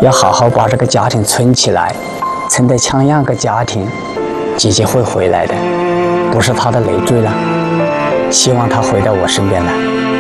要好好把这个家庭存起来，存得像样个家庭，姐姐会回来的，不是她的累赘了。希望她回到我身边来。